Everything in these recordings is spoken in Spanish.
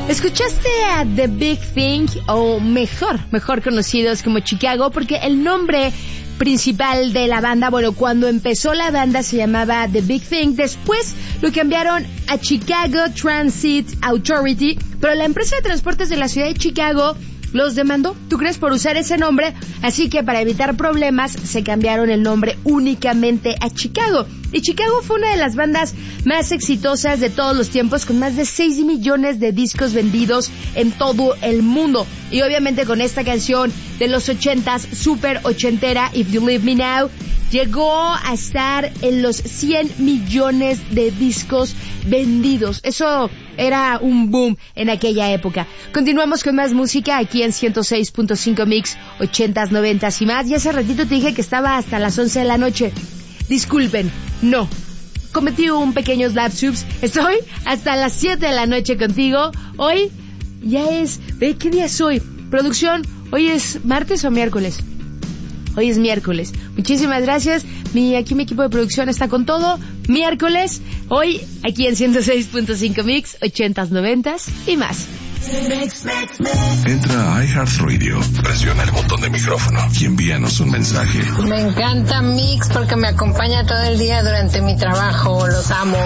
Escuchaste a The Big Thing, o mejor conocidos como Chicago, porque el nombre principal de la banda, bueno, cuando empezó la banda se llamaba The Big Thing, después lo cambiaron a Chicago Transit Authority, pero la empresa de transportes de la ciudad de Chicago los demandó, ¿tú crees?, por usar ese nombre, así que para evitar problemas se cambiaron el nombre únicamente a Chicago. Y Chicago fue una de las bandas más exitosas de todos los tiempos, con más de 6 millones de discos vendidos en todo el mundo. Y obviamente con esta canción de los 80s, súper ochentera, If You Leave Me Now, llegó a estar en los 100 millones de discos vendidos. Eso era un boom en aquella época. Continuamos con más música aquí en 106.5 Mix, 80s, 90s y más. Y hace ratito te dije que estaba hasta las 11 de la noche. Disculpen, no. Cometí un pequeño lapsus. Estoy hasta las 7 de la noche contigo. Hoy ya es... ¿Qué día es hoy? Producción, ¿hoy es martes o miércoles? Hoy es miércoles. Muchísimas gracias. Aquí mi equipo de producción está con todo. Miércoles, hoy, aquí en 106.5 Mix, 80s, 90s y más. Entra a iHeartRadio, presiona el botón de micrófono y envíanos un mensaje. Me encanta Mix porque me acompaña todo el día durante mi trabajo. Los amo.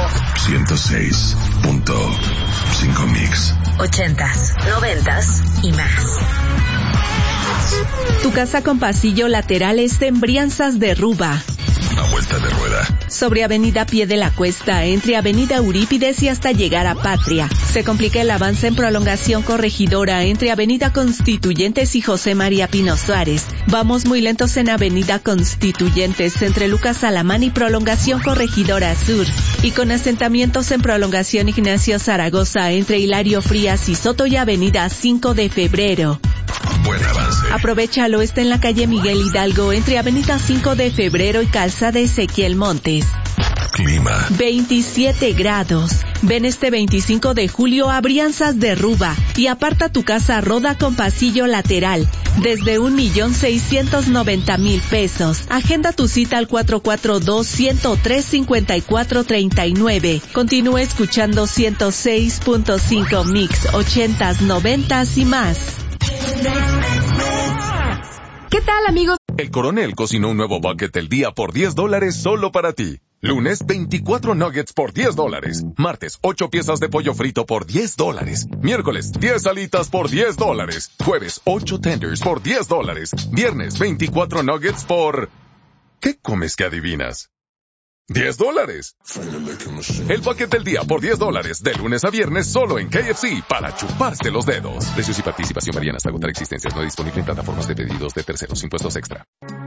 106.5 Mix. 80s, 90s y más. Tu casa con pasillo lateral es en Brianzas de Ruba. Una vuelta de rueda. Sobre Avenida Pie de la Cuesta, entre Avenida Eurípides y hasta llegar a Patria. Se complica el avance en prolongación Corregidora entre Avenida Constituyentes y José María Pino Suárez. Vamos muy lentos en Avenida Constituyentes entre Lucas Alamán y prolongación Corregidora Sur. Y con asentamientos en prolongación Ignacio Zaragoza entre Hilario Frías y Soto y Avenida 5 de Febrero. Buen avance. Aprovecha al oeste en la calle Miguel Hidalgo entre Avenida 5 de Febrero y Calzada Ezequiel Montes. Clima. 27 grados. Ven este 25 de julio a Brianzas de Ruba y aparta tu casa Roda con pasillo lateral desde 1,690,000 pesos. Agenda tu cita al 442-103-5439. Continúa escuchando 106.5 Mix, 80s, 90s y más. ¿Qué tal, amigos? El Coronel cocinó un nuevo bucket del día por $10 solo para ti. Lunes, 24 nuggets por $10. Martes, 8 piezas de pollo frito por $10. Miércoles, 10 alitas por $10. Jueves, 8 tenders por $10. Viernes, 24 nuggets por... ¿Qué comes que adivinas? $10. El paquete del día por $10, de lunes a viernes solo en KFC, para chuparse los dedos. Precios y participación varían hasta agotar existencias. No disponible en plataformas de pedidos de terceros. Impuestos extra.